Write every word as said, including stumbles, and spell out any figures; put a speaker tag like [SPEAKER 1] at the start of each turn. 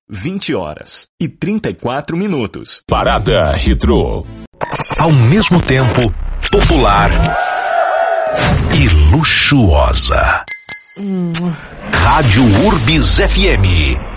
[SPEAKER 1] vinte horas e trinta e quatro minutos.
[SPEAKER 2] Parada Retrô.
[SPEAKER 3] Ao mesmo tempo, popular e luxuosa. Hum. Rádio Urbis F M.